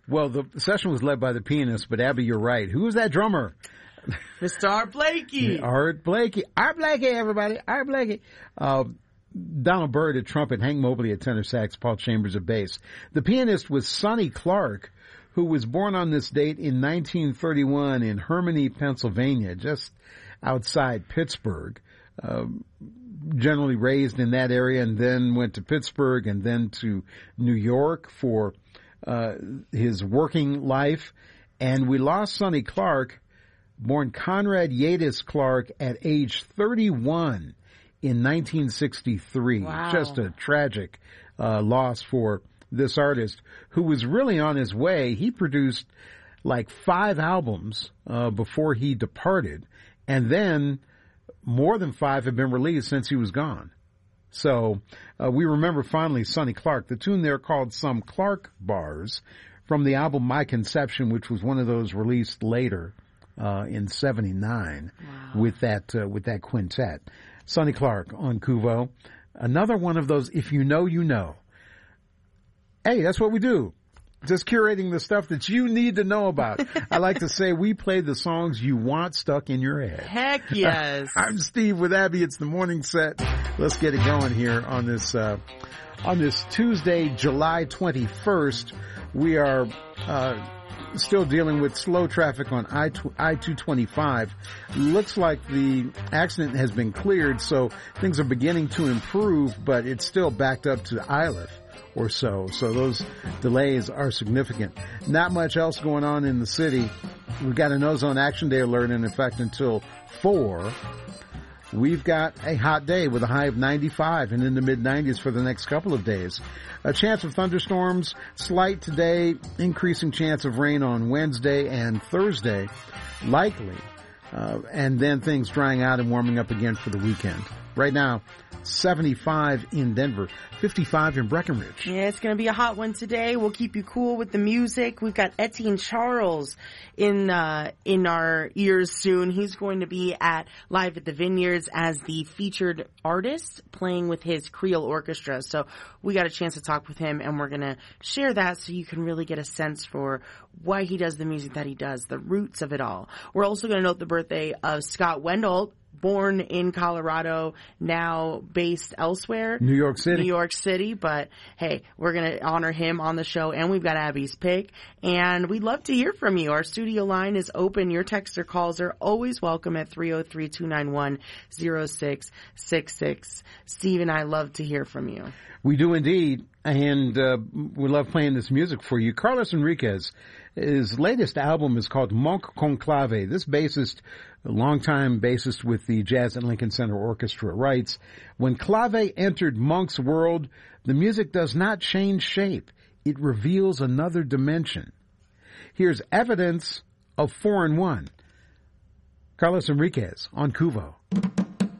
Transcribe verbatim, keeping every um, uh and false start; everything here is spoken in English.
Well, the session was led by the pianist, but Abby, you're right. Who was that drummer? Mister Art Blakey. Art Blakey. Art Blakey, everybody. Art Blakey. Uh, Donald Byrd at trumpet, Hank Mobley at tenor sax, Paul Chambers at bass. The pianist was Sonny Clark, who was born on this date in nineteen thirty-one in Hermione, Pennsylvania, just outside Pittsburgh. Uh, generally raised in that area, and then went to Pittsburgh and then to New York for uh, his working life. And we lost Sonny Clark, born Conrad Yadis Clark, at age thirty-one in nineteen sixty-three. Wow. Just a tragic uh, loss for this artist, who was really on his way. He produced like five albums uh, before he departed, and then more than five have been released since he was gone. So uh, we remember fondly Sonny Clark. The tune there called Some Clark Bars from the album My Conception, which was one of those released later uh, in seventy-nine. Wow. with that uh, with that quintet. Sonny Clark on Kuvo. Another one of those, if you know, you know. Hey, that's what we do. Just curating the stuff that you need to know about. I like to say we play the songs you want stuck in your head. Heck yes. I'm Steve with Abby. It's the morning set. Let's get it going here on this, uh, on this Tuesday, July twenty-first. We are, uh, still dealing with slow traffic on I two twenty-five. Looks like the accident has been cleared, so things are beginning to improve, but it's still backed up to Iliff or so. So those delays are significant. Not much else going on in the city. We've got an ozone action day alert in effect until four. We've got a hot day with a high of ninety-five and in the mid nineties for the next couple of days. A chance of thunderstorms, slight today, increasing chance of rain on Wednesday and Thursday, likely. Uh, and then things drying out and warming up again for the weekend. Right now, seventy-five in Denver, fifty-five in Breckenridge. Yeah, it's going to be a hot one today. We'll keep you cool with the music. We've got Etienne Charles in uh in our ears soon. He's going to be at Live at the Vineyards as the featured artist, playing with his Creole Orchestra. So we got a chance to talk with him, and we're going to share that so you can really get a sense for why he does the music that he does, the roots of it all. We're also going to note the birthday of Scott Wendell, born in Colorado, now based elsewhere. New York City. New York City. But, hey, we're going to honor him on the show. And we've got Abby's pick. And we'd love to hear from you. Our studio line is open. Your texts or calls are always welcome at three oh three, two nine one, oh six six six. Steve and I love to hear from you. We do indeed. And uh, we love playing this music for you. Carlos Enriquez, his latest album is called Monk Conclave. This bassist, a longtime bassist with the Jazz at Lincoln Center Orchestra, writes, when Clave entered Monk's world, the music does not change shape. It reveals another dimension. Here's evidence of four in one. Carlos Enriquez on Kuvo.